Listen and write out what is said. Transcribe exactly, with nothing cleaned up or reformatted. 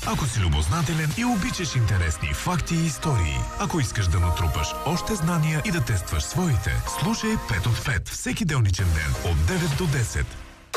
Ако си любознателен и обичаш интересни факти и истории, ако искаш да натрупаш още знания и да тестваш своите, слушай пет от пет всеки делничен ден от девет до десет.